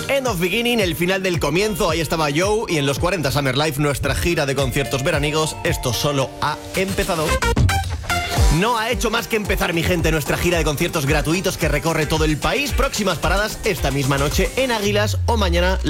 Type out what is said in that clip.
End of Beginning, el final del comienzo. Ahí estaba Joe y en los 40 Summer Life, nuestra gira de conciertos veraniegos. Esto solo ha empezado. No ha hecho más que empezar, mi gente, nuestra gira de conciertos gratuitos que recorre todo el país. Próximas paradas esta misma noche en Águilas o mañana